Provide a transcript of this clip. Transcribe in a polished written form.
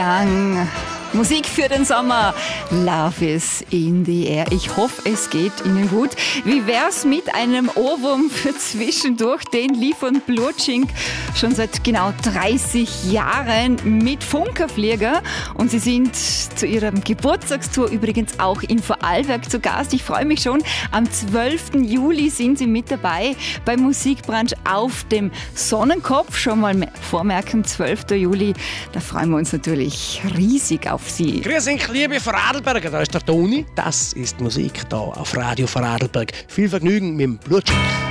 Musik für den Sommer. Love is in the air. Ich hoffe, es geht Ihnen gut. Wie wär's mit einem Ohrwurm für zwischendurch? Den liefern Blutschink schon seit genau 30 Jahren mit Funkerflieger. Und sie sind zu ihrem Geburtstagstour übrigens auch in Vorarlberg zu Gast. Ich freue mich schon. Am 12. Juli sind sie mit dabei bei Musikbranche auf dem Sonnenkopf. Schon mal vormerken, 12. Juli. Da freuen wir uns natürlich riesig auf Sie. Grüß euch, liebe Vorarlberger, da ist der Toni. Das ist Musik da auf Radio Vorarlberg. Viel Vergnügen mit dem Blutschink.